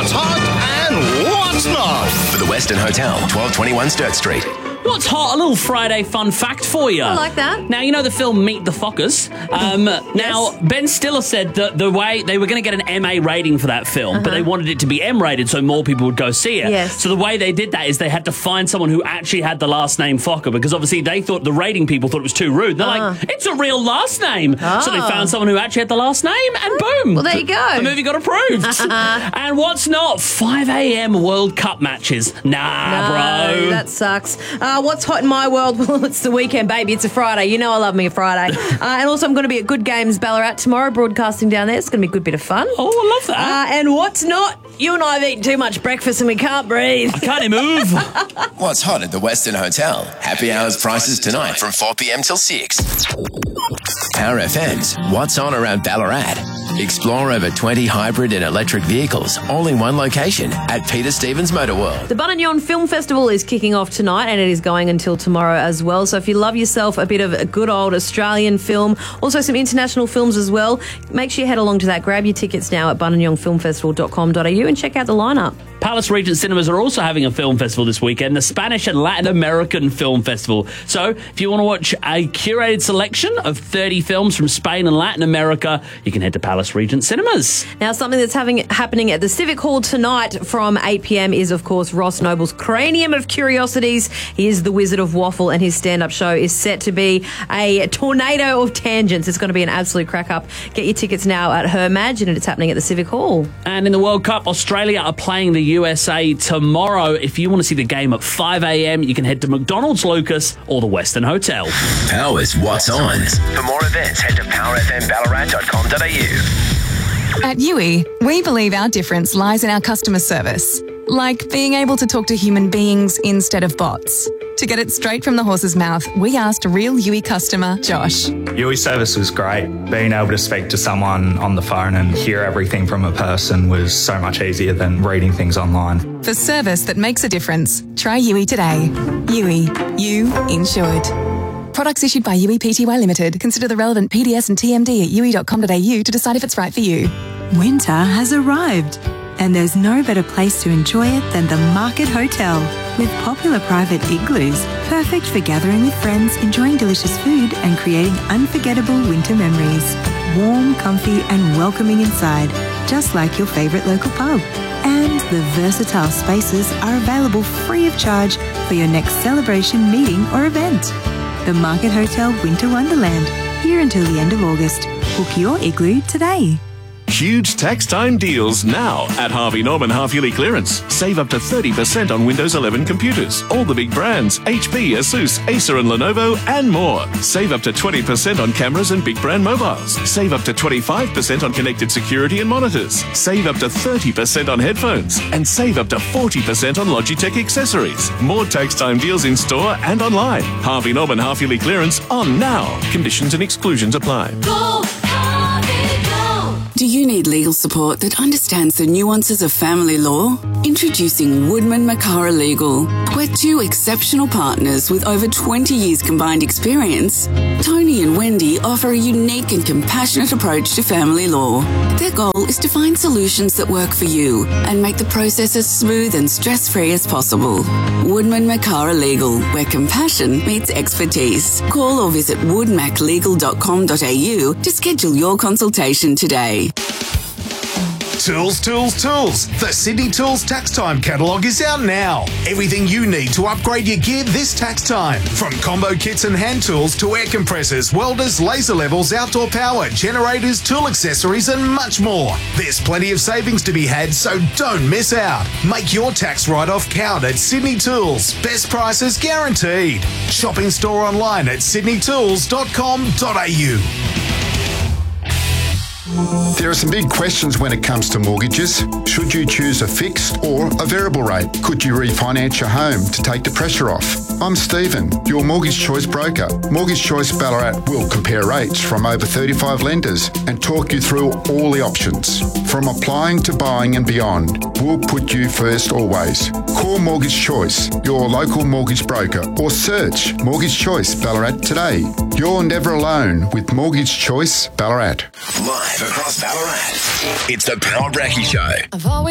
What's hot and what's not. For the Western Hotel, 1221 Sturt Street. What's hot? A little Friday fun fact for you. I like that. Now, you know the film Meet the Fockers? Now, Ben Stiller said that the way they were going to get an MA rating for that film, but they wanted it to be M rated so more people would go see it. Yes. So the way they did that is they had to find someone who actually had the last name Fokker, because obviously they thought the rating people thought it was too rude. They're like, it's a real last name. So they found someone who actually had the last name, and boom. Well, there you go. The movie got approved. And what's not? 5 a.m. World Cup matches. Nah, bro. That sucks. What's hot in my world? Well, it's the weekend, baby. It's a Friday. You know I love me a Friday. And also I'm going to be at Good Games Ballarat tomorrow, broadcasting down there. It's going to be a good bit of fun. Oh, I love that. And what's not? You and I have eaten too much breakfast and we can't breathe. I can't move. What's hot at the Western Hotel? Happy hours prices tonight from 4 p.m. till 6. Power FM's What's On around Ballarat. Explore over 20 hybrid and electric vehicles, all in one location at Peter Stevens Motor World. The Bunninyon Film Festival is kicking off tonight and it is going until tomorrow as well. So if you love yourself a bit of a good old Australian film, also some international films as well, make sure you head along to that. Grab your tickets now at bunninyonfilmfestival.com.au and check out the lineup. Palace Regent Cinemas are also having a film festival this weekend, the Spanish and Latin American Film Festival. So if you want to watch a curated selection of 30 films from Spain and Latin America, you can head to Palace Regent Cinemas. Now, something that's happening at the Civic Hall tonight from 8 p.m. is, of course, Ross Noble's Cranium of Curiosities. He is the Wizard of Waffle and his stand-up show is set to be a tornado of tangents. It's going to be an absolute crack-up. Get your tickets now at Her Imagine and it's happening at the Civic Hall. And in the World Cup, Australia are playing the USA tomorrow. If you want to see the game at 5 a.m, you can head to McDonald's Lucas or the Western Hotel. Power's What's On. For more events, head to powerfmballarat.com.au. At Yui, we believe our difference lies in our customer service, like being able to talk to human beings instead of bots. To get it straight from the horse's mouth, we asked real Yui customer Josh. Yui service was great. Being able to speak to someone on the phone and hear everything from a person was so much easier than reading things online. For service that makes a difference, try Yui today. Yui, you insured. Products issued by Yui Pty Limited. Consider the relevant PDS and TMD at yui.com.au to decide if it's right for you. Winter has arrived, and there's no better place to enjoy it than the Market Hotel, with popular private igloos, perfect for gathering with friends, enjoying delicious food and creating unforgettable winter memories. Warm, comfy and welcoming inside, just like your favourite local pub. And the versatile spaces are available free of charge for your next celebration, meeting or event. The Market Hotel Winter Wonderland, here until the end of August. Book your igloo today. Huge tax time deals now at Harvey Norman half-yearly clearance. Save up to 30% on Windows 11 computers. All the big brands, HP, Asus, Acer and Lenovo and more. Save up to 20% on cameras and big brand mobiles. Save up to 25% on connected security and monitors. Save up to 30% on headphones. And save up to 40% on Logitech accessories. More tax time deals in store and online. Harvey Norman half-yearly clearance on now. Conditions and exclusions apply. Go, Harvey, go. Do you need legal support that understands the nuances of family law? Introducing Woodman Makara Legal. We're two exceptional partners with over 20 years combined experience. Tony and Wendy offer a unique and compassionate approach to family law. Their goal is to find solutions that work for you and make the process as smooth and stress-free as possible. Woodman Makara Legal, where compassion meets expertise. Call or visit woodmaclegal.com.au to schedule your consultation today. Tools, tools, tools. The Sydney Tools Tax Time catalogue is out now. Everything you need to upgrade your gear this tax time. From combo kits and hand tools to air compressors, welders, laser levels, outdoor power, generators, tool accessories and much more. There's plenty of savings to be had, so don't miss out. Make your tax write-off count at Sydney Tools. Best prices guaranteed. Shopping store online at sydneytools.com.au. There are some big questions when it comes to mortgages. Should you choose a fixed or a variable rate? Could you refinance your home to take the pressure off? I'm Stephen, your Mortgage Choice broker. Mortgage Choice Ballarat will compare rates from over 35 lenders and talk you through all the options. From applying to buying and beyond, we'll put you first always. Call Mortgage Choice, your local mortgage broker, or search Mortgage Choice Ballarat today. You're never alone with Mortgage Choice Ballarat. Live across Ballarat, it's the Power Bracky Show. I've always